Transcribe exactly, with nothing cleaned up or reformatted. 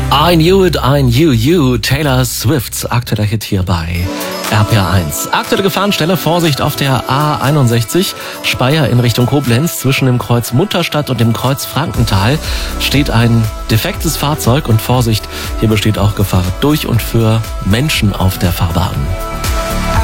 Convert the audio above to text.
I Knew It, I Knew You, Taylor Swifts aktueller Hit hier bei R P R eins. Aktuelle Gefahrenstelle, Vorsicht auf der A einundsechzig, Speyer in Richtung Koblenz. Zwischen dem Kreuz Mutterstadt und dem Kreuz Frankenthal steht ein defektes Fahrzeug und Vorsicht, hier besteht auch Gefahr durch und für Menschen auf der Fahrbahn.